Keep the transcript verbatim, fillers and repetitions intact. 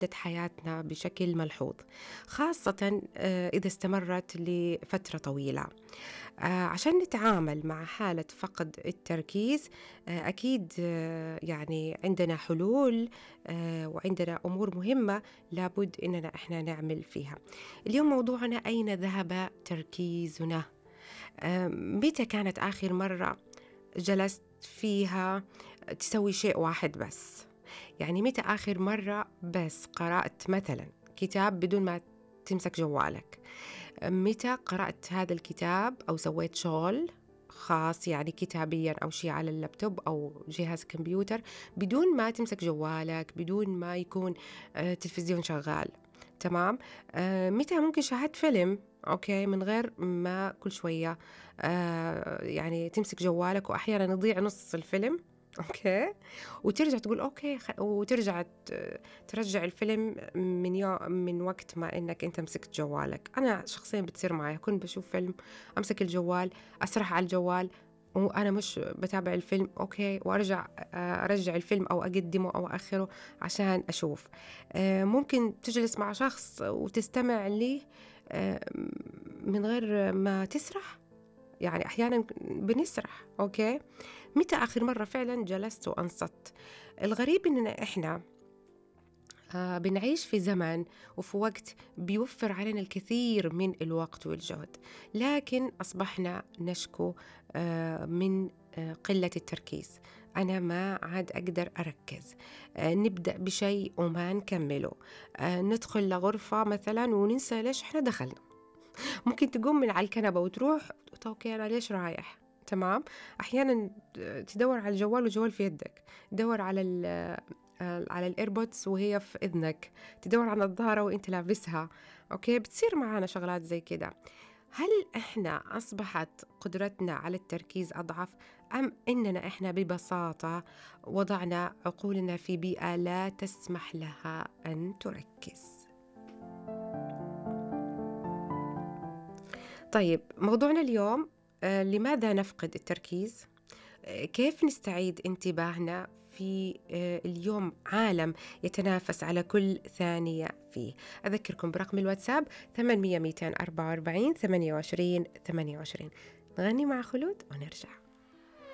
حياتنا بشكل ملحوظ، خاصة آه، إذا استمرت لفترة طويلة. آه، عشان نتعامل مع حالة فقد التركيز آه، أكيد آه، يعني عندنا حلول آه، وعندنا أمور مهمة لابد إننا إحنا نعمل فيها. اليوم موضوعنا: أين ذهب تركيزنا؟ آه، متى كانت آخر مرة جلست فيها تسوي شيء واحد بس؟ يعني متى آخر مرة بس قرأت مثلا كتاب بدون ما تمسك جوالك؟ متى قرأت هذا الكتاب أو سويت شغل خاص يعني كتابيا أو شيء على اللابتوب أو جهاز كمبيوتر بدون ما تمسك جوالك، بدون ما يكون آه، تلفزيون شغال؟ تمام. آه، متى ممكن شاهدت فيلم أوكي من غير ما كل شوية آه، يعني تمسك جوالك وأحيانا يضيع نص الفيلم؟ أوكي، وترجع تقول أوكي خ... وترجع ت- ترجع الفيلم من يو... من وقت ما إنك أنت مسكت جوالك. أنا شخصيا بتصير معي، كنت بشوف فيلم أمسك الجوال، أسرح على الجوال وأنا مش بتابع الفيلم أوكي، وأرجع آه، أرجع الفيلم أو أقدمه أو أخره عشان أشوف. آه، ممكن تجلس مع شخص وتستمع ليه آه، من غير ما تسرح، يعني أحيانا بنسرح أوكي. متى آخر مرة فعلا جلست وأنصت؟ الغريب إننا إحنا آه بنعيش في زمن وفي وقت بيوفر علينا الكثير من الوقت والجهد، لكن أصبحنا نشكو آه من آه قلة التركيز. أنا ما عاد أقدر أركز، آه نبدأ بشيء وما نكمله، آه ندخل لغرفة مثلا وننسى ليش إحنا دخلنا. ممكن تقوم من على الكنبة وتروح طب أوكي أنا ليش رايح؟ تمام. أحيانا تدور على الجوال والجوال في يدك، تدور على ال على الإيربودز وهي في إذنك، تدور على النظارة وإنت لابسها. أوكي، بتصير معانا شغلات زي كده. هل إحنا أصبحت قدرتنا على التركيز أضعف، أم إننا إحنا ببساطة وضعنا عقولنا في بيئة لا تسمح لها أن تركز؟ طيب، موضوعنا اليوم آه، لماذا نفقد التركيز؟ آه، كيف نستعيد انتباهنا في آه، اليوم عالم يتنافس على كل ثانية فيه؟ أذكركم برقم الواتساب ثمانمية مئتين وأربعة وأربعين ثمانية وعشرين ثمانية وعشرين. نغني مع خلود ونرجع.